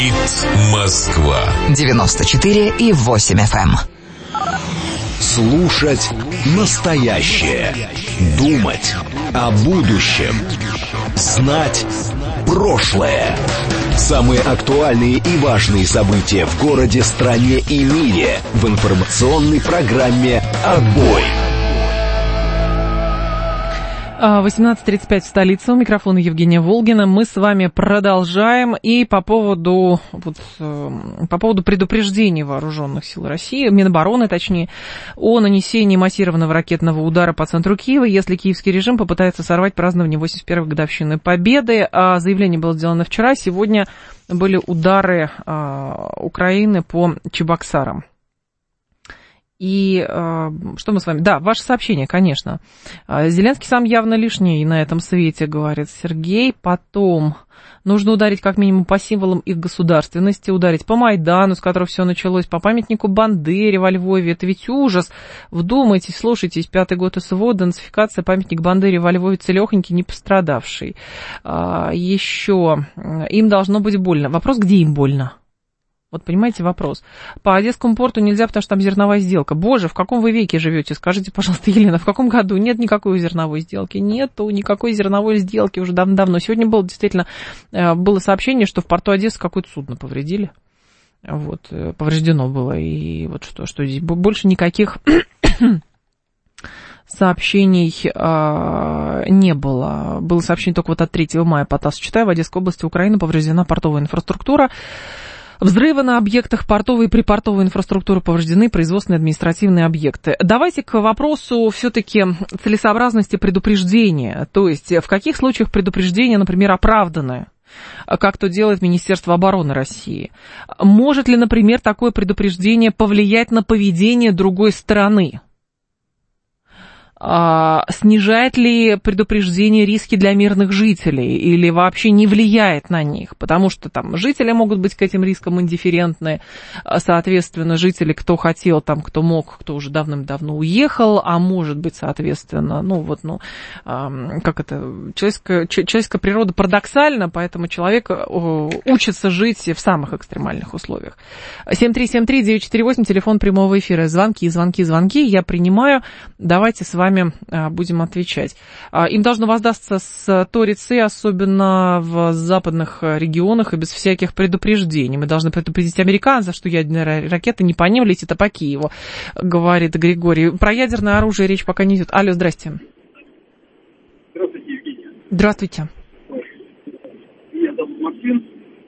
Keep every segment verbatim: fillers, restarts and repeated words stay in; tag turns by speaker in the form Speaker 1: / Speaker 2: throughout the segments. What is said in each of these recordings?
Speaker 1: Москва
Speaker 2: девяносто четыре и восемь эф эм.
Speaker 3: Слушать настоящее. Думать о будущем. Знать прошлое. Самые актуальные и важные события в городе, стране и мире в информационной программе «Отбой».
Speaker 4: восемнадцать тридцать пять в столице. У микрофона Евгения Волгина. Мы с вами продолжаем. И по поводу, вот, по поводу предупреждения вооруженных сил России, Минобороны, точнее, о нанесении массированного ракетного удара по центру Киева, если киевский режим попытается сорвать празднование восемьдесят первой годовщины Победы. А заявление было сделано вчера. Сегодня были удары а, Украины по Чебоксарам. И э, что мы с вами... Да, ваше сообщение, конечно. Зеленский сам явно лишний на этом свете, говорит Сергей. Потом нужно ударить как минимум по символам их государственности, ударить по Майдану, с которого все началось, по памятнику Бандере во Львове. Это ведь ужас. Вдумайтесь, слушайтесь, пятый год СВО, денацификация, памятник Бандере во Львове целехонький, не пострадавший. А, еще им должно быть больно. Вопрос, где им больно? Вот понимаете вопрос. По Одесскому порту нельзя, потому что там зерновая сделка. Боже, в каком вы веке живете? Скажите, пожалуйста, Елена, в каком году? Нет никакой зерновой сделки. Нету никакой зерновой сделки уже давно-давно. Сегодня было действительно было сообщение, что в порту Одессы какое-то судно повредили. Вот, повреждено было. И вот что, что здесь больше никаких сообщений а, не было. Было сообщение только вот от третьего мая по ТАСС. Читаю, в Одесской области Украины повреждена портовая инфраструктура. Взрывы на объектах портовой и припортовой инфраструктуры повреждены, производственные и административные объекты. Давайте к вопросу все-таки целесообразности предупреждения. То есть в каких случаях предупреждения, например, оправданы, как то делает Министерство обороны России? Может ли, например, такое предупреждение повлиять на поведение другой стороны? А, снижает ли предупреждение риски для мирных жителей или вообще не влияет на них? Потому что там жители могут быть к этим рискам индифферентны, соответственно, жители, кто хотел, там, кто мог, кто уже давным-давно уехал, а может быть, соответственно, ну вот, ну, как это, человеческая, человеческая природа парадоксальна, поэтому человек учится жить в самых экстремальных условиях. семь три семь три девять четыре восемь, телефон прямого эфира, звонки, звонки, звонки, я принимаю, давайте с вами будем отвечать. Им должно воздастся с торицы, особенно в западных регионах и без всяких предупреждений. Мы должны предупредить американцев, что ядерные ракеты не по ним летят, а по Киеву, говорит Григорий. Про ядерное оружие речь пока не идет. Алло, здрасте.
Speaker 5: Здравствуйте, Евгения.
Speaker 4: Здравствуйте.
Speaker 5: Меня зовут Максим.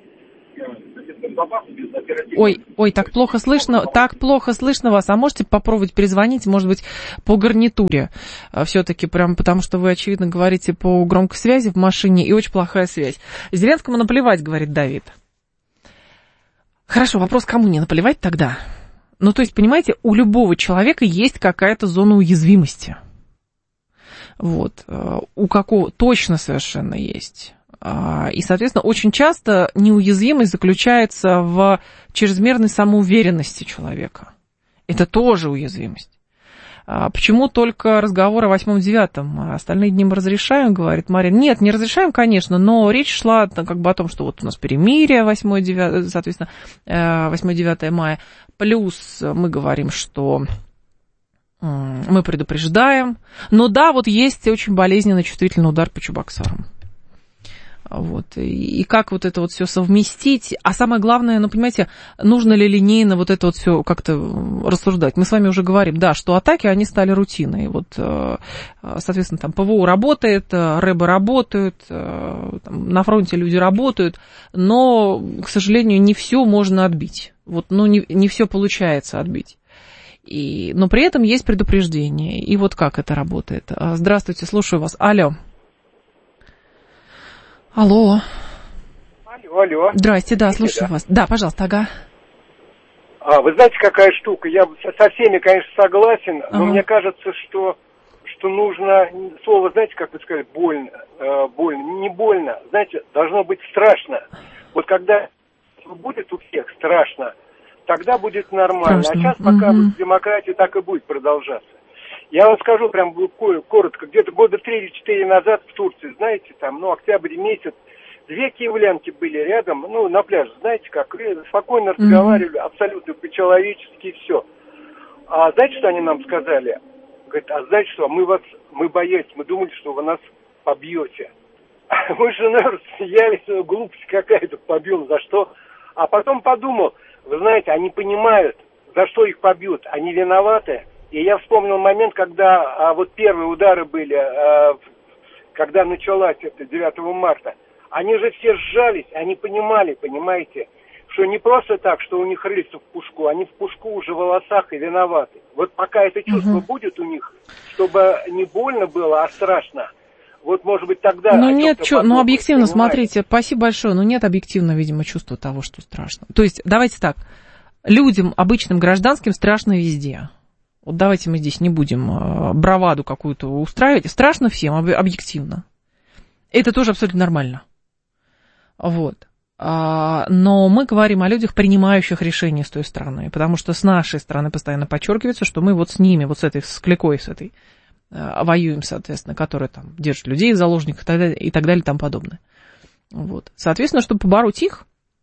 Speaker 4: Ой, ой, так плохо слышно, так плохо слышно вас. А можете попробовать перезвонить, может быть, по гарнитуре? Все-таки прям потому, что вы, очевидно, говорите по громкой связи в машине, и очень плохая связь. Зеленскому наплевать, говорит Давид. Хорошо, вопрос, кому не наплевать тогда? Ну, то есть, понимаете, у любого человека есть какая-то зона уязвимости. Вот. У какого точно совершенно есть. И, соответственно, очень часто неуязвимость заключается в чрезмерной самоуверенности человека. Это тоже уязвимость. Почему только разговор о восьмом-девятом? Остальные дни мы разрешаем, говорит Марина. Нет, не разрешаем, конечно, но речь шла как бы о том, что вот у нас перемирие восьмое-девятое, соответственно, восьмое-девятое мая. Плюс мы говорим, что мы предупреждаем. Но да, вот есть очень болезненный чувствительный удар по Чебоксарам. Вот. И как вот это вот все совместить? А самое главное, ну, понимаете, нужно ли линейно вот это вот все как-то рассуждать? Мы с вами уже говорим, да, что атаки, они стали рутиной. Вот, соответственно, там ПВО работает, рэбы работают, там, на фронте люди работают, но, к сожалению, не все можно отбить. Вот, ну, не, не все получается отбить. И, но при этом есть предупреждение. И вот как это работает? Здравствуйте, слушаю вас. Алло. Алло.
Speaker 5: Алло, алло.
Speaker 4: Здрасте, да, слушаю да. вас. Да, пожалуйста, ага.
Speaker 5: А, вы знаете, какая штука? Я со всеми, конечно, согласен, но
Speaker 4: ага.
Speaker 5: мне кажется, что, что нужно, слово, знаете, как вы сказали, больно, э, больно, не больно, знаете, должно быть страшно. Вот когда будет у всех страшно, тогда будет нормально. Страшно. А сейчас пока угу. демократия так и будет продолжаться. Я вам скажу прям коротко, где-то года три или четыре назад в Турции, знаете, там, ну, октябрь месяц, две киевлянки были рядом, ну, на пляже, знаете как, спокойно разговаривали, mm-hmm. абсолютно по-человечески, все. А знаете, что они нам сказали? Говорят, а знаете что, мы вас, мы боялись, мы думали, что вы нас побьете. Мы с женой рассмеялись, глупость какая-то, побьем, за что? А потом подумал, вы знаете, они понимают, за что их побьют, они виноваты. И я вспомнил момент, когда а, вот первые удары были, а, когда началась это девятого марта. Они же все сжались, они понимали, понимаете, что не просто так, что у них рыльца в пушку, они в пушку уже в волосах и виноваты. Вот пока это чувство угу. будет у них, чтобы не больно было, а страшно, вот, может быть, тогда...
Speaker 4: Ну, нет, чё, ну, объективно, понимаете? Смотрите, спасибо большое, но нет объективно, видимо, чувства того, что страшно. То есть, давайте так, людям, обычным гражданским, страшно везде. Вот давайте мы здесь не будем браваду какую-то устраивать. Страшно всем, объективно. Это тоже абсолютно нормально. Вот. Но мы говорим о людях, принимающих решения с той стороны, потому что с нашей стороны постоянно подчеркивается, что мы вот с ними, вот с этой, с кликой, с этой, воюем, соответственно, которые там держат людей в заложниках и так далее, и так далее, и тому подобное. Вот. Соответственно, чтобы побороть их,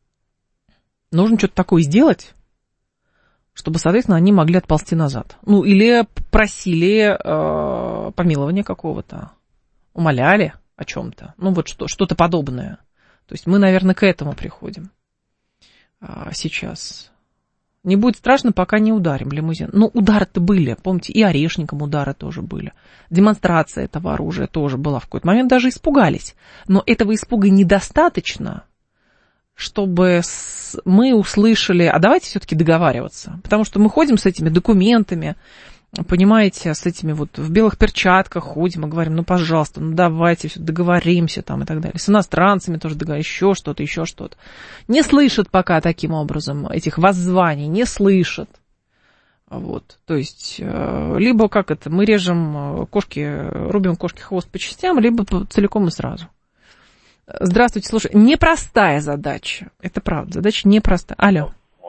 Speaker 4: нужно что-то такое сделать, чтобы, соответственно, они могли отползти назад. Ну, или просили э, помилования какого-то, умоляли о чем-то, ну, вот что, что-то подобное. То есть мы, наверное, к этому приходим а, сейчас. Не будет страшно, пока не ударим лимузин. Ну, удары-то были, помните, и Орешникам удары тоже были. Демонстрация этого оружия тоже была в какой-то момент, даже испугались. Но этого испуга недостаточно, чтобы с... мы услышали, а давайте все-таки договариваться. Потому что мы ходим с этими документами, понимаете, с этими вот в белых перчатках ходим и говорим, ну, пожалуйста, ну, давайте все договоримся там и так далее. С иностранцами тоже договоримся, еще что-то, еще что-то. Не слышат пока таким образом этих воззваний, не слышат. Вот, то есть, либо как это, мы режем кошки, рубим кошке хвост по частям, либо целиком и сразу. Здравствуйте, слушай, непростая задача, это правда, задача непростая. Алло.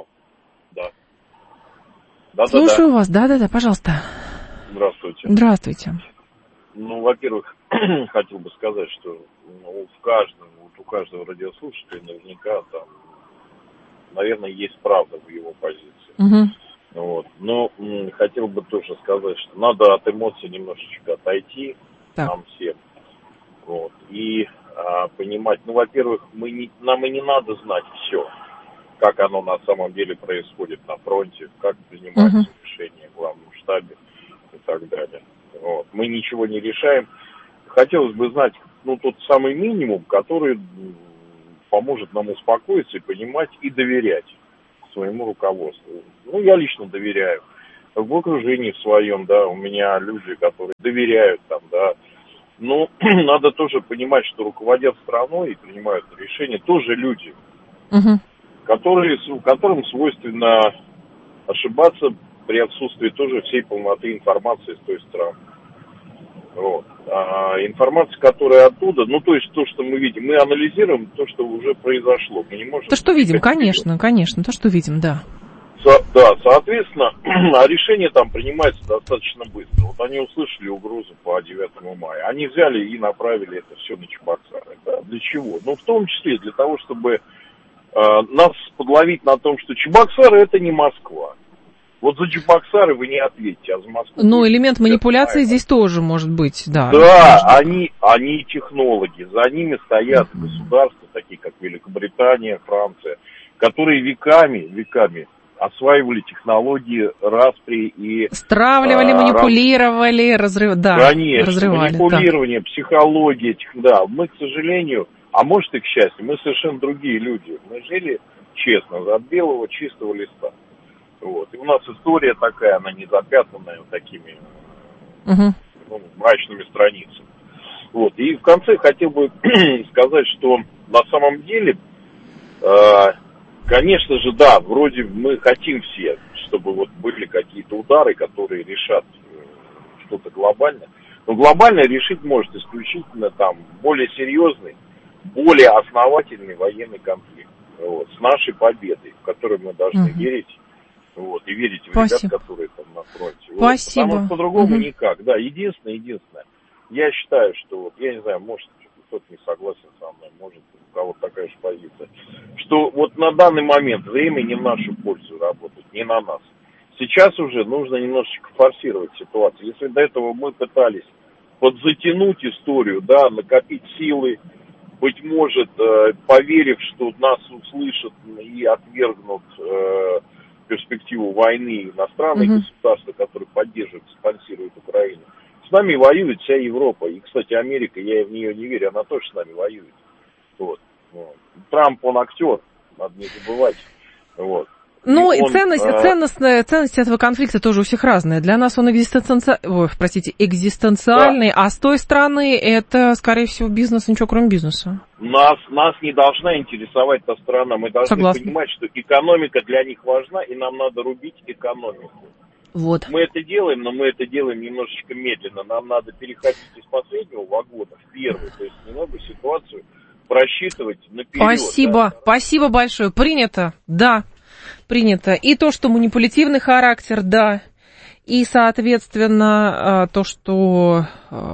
Speaker 1: Да,
Speaker 4: Слушаю
Speaker 1: да, да.
Speaker 4: вас, да-да-да, пожалуйста.
Speaker 1: Здравствуйте.
Speaker 4: Здравствуйте.
Speaker 1: Ну, во-первых, хотел бы сказать, что ну, в каждом, вот у каждого радиослушателя наверняка там, наверное, есть правда в его позиции.
Speaker 4: Угу.
Speaker 1: Вот. Но м, хотел бы тоже сказать, что надо от эмоций немножечко отойти, так. нам всем. Вот. И а, понимать, ну, во-первых, мы не, нам и не надо знать все. Как оно на самом деле происходит на фронте, как принимаются uh-huh. решения в главном штабе и так далее. Вот. Мы ничего не решаем. Хотелось бы знать, ну, тот самый минимум, который поможет нам успокоиться и понимать и доверять своему руководству. Ну, я лично доверяю. В окружении в своем, да, у меня люди, которые доверяют там, да. Но надо тоже понимать, что руководят страной и принимают решения тоже люди. Uh-huh. Которые, которым свойственно ошибаться при отсутствии тоже всей полноты информации с той стороны. Вот. А информация, которая оттуда, ну, то есть то, что мы видим, мы анализируем то, что уже произошло. Мы не можем...
Speaker 4: То, что видим, конечно, вперед. конечно, то, что видим, да.
Speaker 1: Со, да, соответственно, а решение там принимается достаточно быстро. Вот они услышали угрозу по девятому мая. Они взяли и направили это все на Чебоксары. Да? Для чего? Ну, в том числе для того, чтобы нас подловить на том, что Чебоксары это не Москва. Вот за Чебоксары вы не ответите, а за Москву...
Speaker 4: Ну, элемент манипуляции здесь тоже может быть, да.
Speaker 1: Да, они, они технологи, за ними стоят uh-huh. государства, такие как Великобритания, Франция, которые веками, веками осваивали технологии распри и...
Speaker 4: Стравливали, а, манипулировали, разрыв... да,
Speaker 1: конечно,
Speaker 4: разрывали.
Speaker 1: манипулирование,
Speaker 4: да.
Speaker 1: психология, да. Мы, к сожалению... А может и к счастью, мы совершенно другие люди. Мы жили честно, от белого чистого листа. Вот. И у нас история такая, она не запятнанная вот такими uh-huh. ну, мрачными страницами. Вот. И в конце хотел бы сказать, что на самом деле, э, конечно же, да, вроде мы хотим все, чтобы вот были какие-то удары, которые решат э, что-то глобальное. Но глобально решить может исключительно там более серьезный, более основательный военный конфликт. Вот, с нашей победой, в которой мы должны uh-huh. верить. Вот, и верить в
Speaker 4: Спасибо.
Speaker 1: ребят, которые там на фронте. Вот,
Speaker 4: Спасибо.
Speaker 1: Потому что по-другому uh-huh. никак. Да, единственное, единственное. Я считаю, что, вот, я не знаю, может, кто-то не согласен со мной, может, кого такая же позиция, что вот на данный момент время не в нашу пользу работает, не на нас. Сейчас уже нужно немножечко форсировать ситуацию. Если до этого мы пытались подзатянуть историю, да, накопить силы, быть может, э, поверив, что нас услышат и отвергнут э, перспективу войны иностранные mm-hmm. государства, которые поддерживают, спонсируют Украину. С нами воюет вся Европа. И, кстати, Америка, я в нее не верю, она тоже с нами воюет. Вот. Вот. Трамп, он актер, надо не забывать. Вот.
Speaker 4: Ну, и,
Speaker 1: и он,
Speaker 4: ценность,
Speaker 1: а...
Speaker 4: ценностная, ценность этого конфликта тоже у всех разная. Для нас он экзистенци... Ой, простите, экзистенциальный, да. А с той стороны это, скорее всего, бизнес, ничего кроме бизнеса.
Speaker 1: Нас, нас не должна интересовать та сторона. Мы должны Согласна. Понимать, что экономика для них важна, и нам надо рубить экономику. Вот. Мы это делаем, но мы это делаем немножечко медленно. Нам надо переходить из последнего вагона в первый. То есть немного ситуацию просчитывать наперед.
Speaker 4: Спасибо, да? Спасибо большое. Принято, да. Принято. И то, что манипулятивный характер, да, и, соответственно, то, что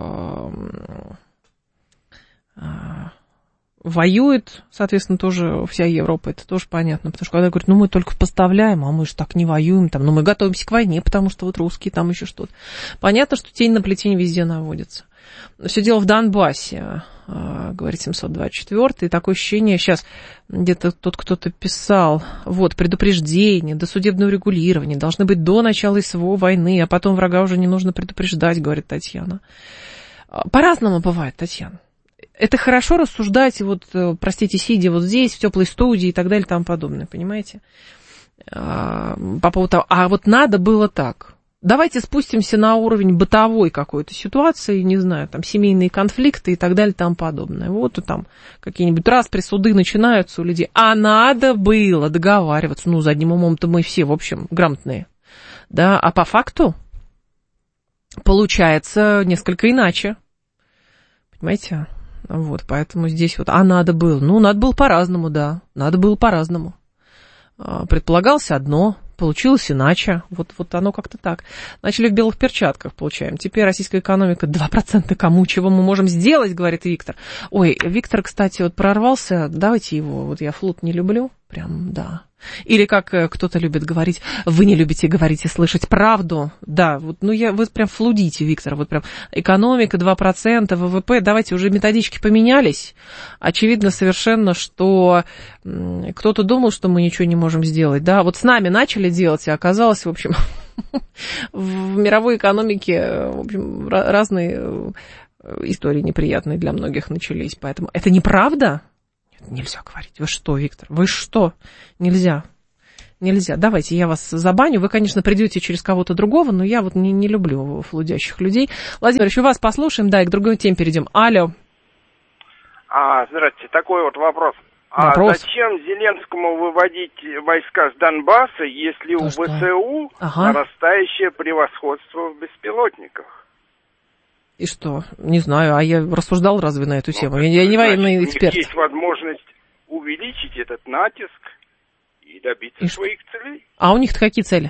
Speaker 4: воюет, соответственно, тоже вся Европа, это тоже понятно, потому что когда говорят, ну, мы только поставляем, а мы же так не воюем, там, ну, мы готовимся к войне, потому что вот русские, там еще что-то. Понятно, что тень на плетень везде наводится. Все дело в Донбассе, говорит семьсот двадцать четвёртый, и такое ощущение, сейчас где-то тут кто-то писал, вот, предупреждение, досудебное урегулирование должны быть до начала СВО войны, а потом врага уже не нужно предупреждать, говорит Татьяна. По-разному бывает, Татьяна. Это хорошо рассуждать, вот, простите, сидя вот здесь, в теплой студии и так далее и тому подобное, понимаете? По поводу того, а вот надо было так. Давайте спустимся на уровень бытовой какой-то ситуации, не знаю, там, семейные конфликты и так далее и тому подобное. Вот и там какие-нибудь распри, суды начинаются у людей. А надо было договариваться. Ну, задним умом-то мы все, в общем, грамотные. Да, а по факту получается несколько иначе. Понимаете? Вот, поэтому здесь вот, а надо было. Ну, надо было по-разному, да, надо было по-разному. Предполагалось одно, получилось иначе. Вот, вот оно как-то так. Начали в белых перчатках, получаем. Теперь российская экономика два процента кому, чего мы можем сделать, говорит Виктор. Ой, Виктор, кстати, вот прорвался, давайте его, вот я флут не люблю, прям, да. Или как кто-то любит говорить, вы не любите говорить и слышать правду. Да, вот, ну я, вы прям флудите, Виктор, вот прям экономика два процента, ВВП, давайте уже методички поменялись. Очевидно совершенно, что кто-то думал, что мы ничего не можем сделать, да, вот с нами начали делать, и оказалось, в общем, в мировой экономике, в общем, разные истории неприятные для многих начались, поэтому это неправда? Нельзя говорить. Вы что, Виктор? Вы что? Нельзя. Нельзя. Давайте я вас забаню. Вы, конечно, придете через кого-то другого, но я вот не, не люблю флудящих людей. Владимир, еще вас послушаем, да, и к другой теме перейдем. Алло.
Speaker 6: А, здравствуйте. Такой вот вопрос.
Speaker 4: Вопрос.
Speaker 6: А зачем Зеленскому выводить войска с Донбасса, если То у что? ВСУ ага. нарастающее превосходство в беспилотниках?
Speaker 4: И что? Не знаю, а я рассуждал разве на эту ну, тему? Я, я не военный значит, эксперт.
Speaker 6: У них есть возможность увеличить этот натиск и добиться и своих что? целей.
Speaker 4: А у них-то какие цели?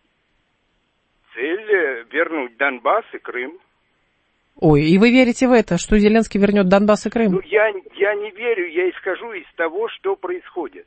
Speaker 6: Цель вернуть Донбасс и Крым.
Speaker 4: Ой, и вы верите в это, что Зеленский вернет Донбасс и Крым?
Speaker 6: Ну, я, я не верю, я исхожу из того, что происходит.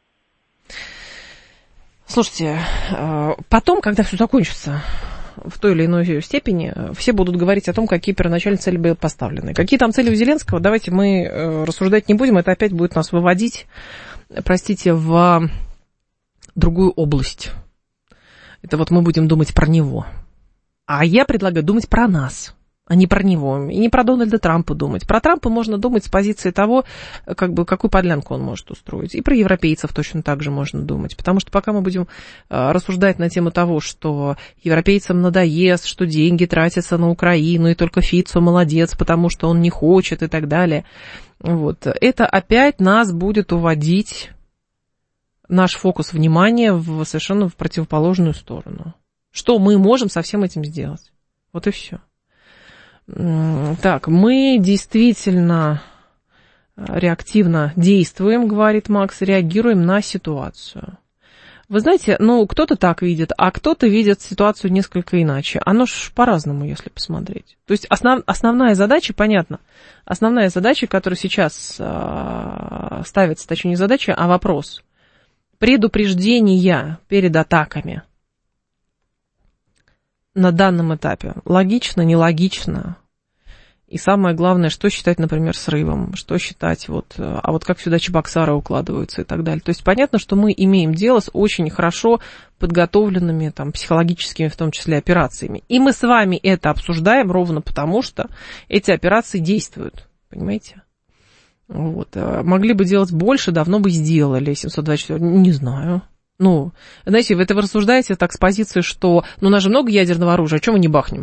Speaker 4: Слушайте, потом, когда все закончится, в той или иной степени, все будут говорить о том, какие первоначальные цели были поставлены. Какие там цели у Зеленского, давайте мы рассуждать не будем, это опять будет нас выводить, простите, в другую область. Это вот мы будем думать про него. А я предлагаю думать про нас, а не про него. И не про Дональда Трампа думать. Про Трампа можно думать с позиции того, как бы, какую подлянку он может устроить. И про европейцев точно так же можно думать. Потому что пока мы будем рассуждать на тему того, что европейцам надоест, что деньги тратятся на Украину, и только Фицо молодец, потому что он не хочет и так далее. Вот. Это опять нас будет уводить, наш фокус внимания, в совершенно в противоположную сторону. Что мы можем со всем этим сделать? Вот и все. Так, мы действительно реактивно действуем, говорит Макс, реагируем на ситуацию. Вы знаете, ну, кто-то так видит, а кто-то видит ситуацию несколько иначе. Оно ж по-разному, если посмотреть. То есть основ, основная задача, понятно, основная задача, которая сейчас э, ставится, точнее не задача, а вопрос. Предупреждения перед атаками на данном этапе. Логично, нелогично. И самое главное, что считать, например, срывом, что считать, вот, а вот как сюда Чебоксары укладываются и так далее. То есть понятно, что мы имеем дело с очень хорошо подготовленными, там, психологическими, в том числе, операциями. И мы с вами это обсуждаем ровно потому, что эти операции действуют, понимаете? Вот. Могли бы делать больше, давно бы сделали, семьсот двадцать четыре, не знаю. Ну, знаете, вы это вы рассуждаете так с позиции, что, ну, у нас же много ядерного оружия, а чего мы не бахнем?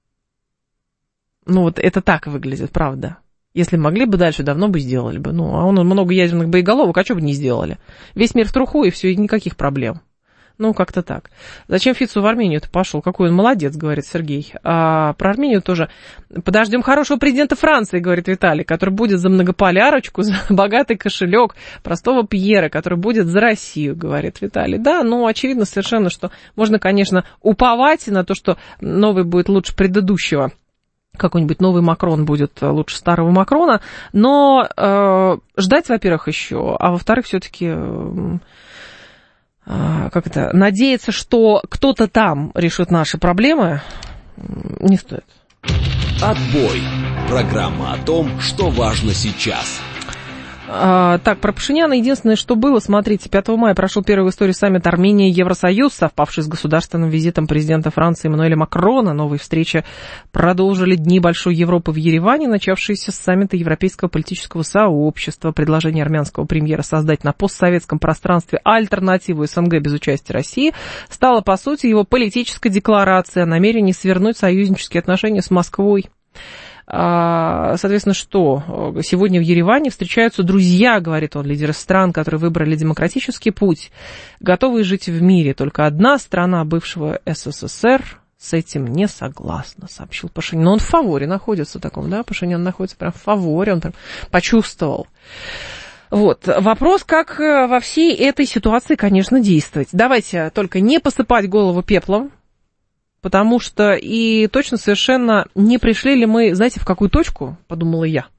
Speaker 4: Ну, вот это так выглядит, правда. Если могли бы дальше, давно бы сделали бы. Ну, а он много ядерных боеголовок, а что бы не сделали? Весь мир в труху, и все, и никаких проблем. Ну, как-то так. Зачем Фицу в Армению-то пошел? Какой он молодец, говорит Сергей. А про Армению тоже. Подождем хорошего президента Франции, говорит Виталий, который будет за многополярочку, за богатый кошелек простого Пьера, который будет за Россию, говорит Виталий. Да, ну, очевидно совершенно, что можно, конечно, уповать на то, что новый будет лучше предыдущего. Какой-нибудь новый Макрон будет лучше старого Макрона, но э, ждать, во-первых, еще, а во-вторых, все-таки, э, э, как это, надеяться, что кто-то там решит наши проблемы, не стоит.
Speaker 3: Отбой. Программа о том, что важно сейчас.
Speaker 4: А, так, про Пашиняна единственное, что было, смотрите, пятого мая прошел первый в истории саммит Армения-Евросоюз, совпавший с государственным визитом президента Франции Эммануэля Макрона. Новые встречи продолжили Дни Большой Европы в Ереване, начавшиеся с саммита Европейского политического сообщества. Предложение армянского премьера создать на постсоветском пространстве альтернативу СНГ без участия России стало, по сути, его политической декларацией о намерении свернуть союзнические отношения с Москвой. Соответственно, что? Сегодня в Ереване встречаются друзья, говорит он, лидеры стран, которые выбрали демократический путь, готовые жить в мире. Только одна страна бывшего СССР с этим не согласна, сообщил Пашинян. Но он в фаворе находится таком, да? Пашинян находится прям в фаворе, он прям почувствовал. Вот. Вопрос, как во всей этой ситуации, конечно, действовать. Давайте только не посыпать голову пеплом. Потому что и точно совершенно не пришли ли мы, знаете, в какую точку, подумала я,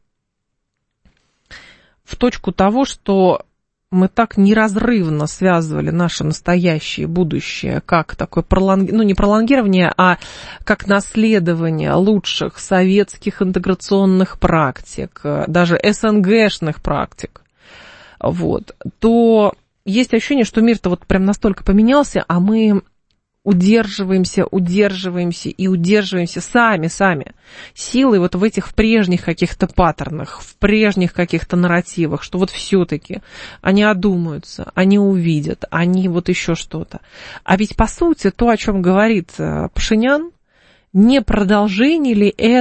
Speaker 4: в точку того, что мы так неразрывно связывали наше настоящее и будущее, как такое пролонги... ну не пролонгирование, а как наследование лучших советских интеграционных практик, даже СНГшных практик, вот, то есть ощущение, что мир-то вот прям настолько поменялся, а мы... удерживаемся, удерживаемся и удерживаемся сами, сами. Силой вот в этих прежних каких-то паттернах, в прежних каких-то нарративах, что вот все-таки они одумаются, они увидят, они вот еще что-то. А ведь, по сути, то, о чем говорит Пашинян, не продолжение ли это